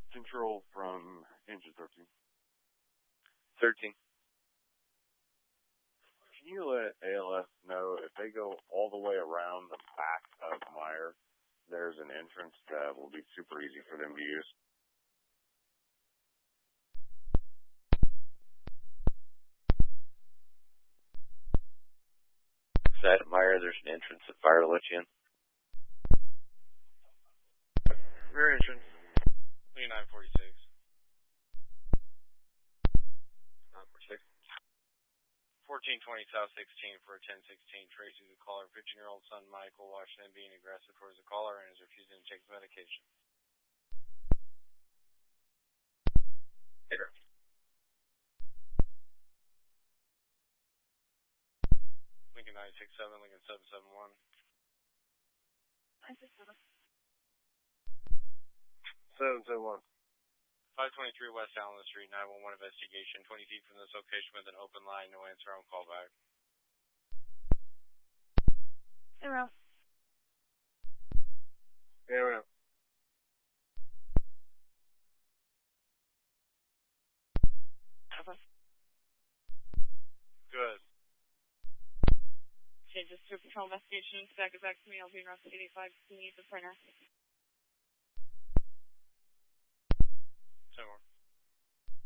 Control from engine 13. 13. Can you let ALS know if they go all the way around the back of Meyer, there's an entrance that will be super easy for them to use? At Meyer, there's an entrance that fire will let you in. Rear entrance. 946. 946. 1420 South 16 for a 1016. Tracy, the caller, 15-year-old son Michael Washington, being aggressive towards the caller and is refusing to take the medication. Later. Lincoln 967, Lincoln 771. 967. 771. 523 West Allen Street, 911 investigation. 20 feet from this location with an open line. No answer on callback. Zero. Zero. Over. Good. Okay, just through patrol investigation. Back to me. I'll be around 85. Need the printer. 10 more.